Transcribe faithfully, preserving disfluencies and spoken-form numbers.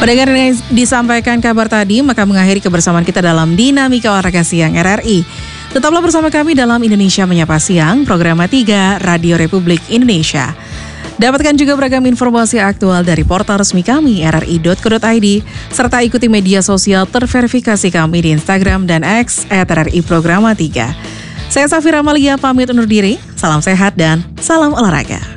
Pendengar yang disampaikan kabar tadi, maka mengakhiri kebersamaan kita dalam Dinamika Olahraga Siang R R I. Tetaplah bersama kami dalam Indonesia Menyapa Siang, program tiga Radio Republik Indonesia. Dapatkan juga beragam informasi aktual dari portal resmi kami r r i dot co dot i d, serta ikuti media sosial terverifikasi kami di Instagram dan X at r r i programa tiga. Saya Safira Amalia pamit undur diri, salam sehat dan salam olahraga.